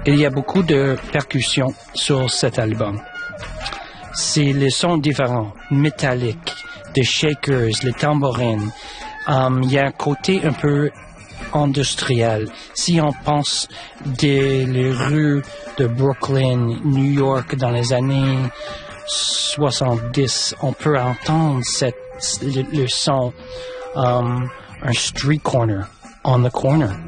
Il y a beaucoup de percussions sur cet album. C'est les sons différents, métalliques, des shakers, les tambourines. Il y a un côté un peu industriel. Si on pense des les rues de Brooklyn, New York dans les années 70, on peut entendre le son, un street corner, on the corner.